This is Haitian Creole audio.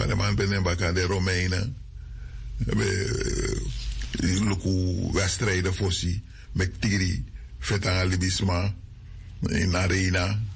van de man ben baka de Romeinen. Luku wedstrijden fossi met Tiri, Vetanga Libisma, in Arena.